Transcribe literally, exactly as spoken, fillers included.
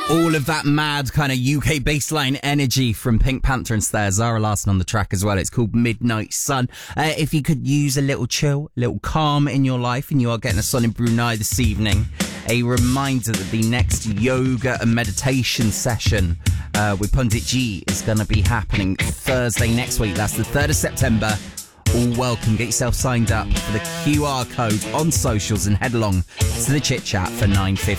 All of that mad kind of U K baseline energy from Pink Panther and Slayer. Zara Larsson on the track as well. It's called Midnight Sun. Uh, if you could use a little chill, a little calm in your life, and you are getting a sun in Brunei this evening, a reminder that the next yoga and meditation session uh, with Pundit G is going to be happening Thursday next week. That's the third of September. All welcome. Get yourself signed up for the Q R code on socials and head along to the Chit Chat for nine fifty.